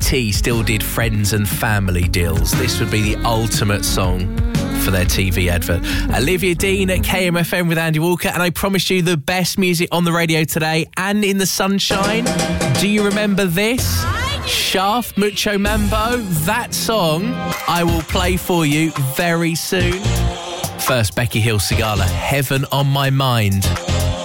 BT still did friends and family deals, this would be the ultimate song for their TV advert. Olivia Dean at KMFM with Andy Walker, and I promised you the best music on the radio today and in the sunshine. Do you remember this? Shaft, Mucho Mambo, that song I will play for you very soon. First, Becky Hill, Sigala, Heaven on My Mind.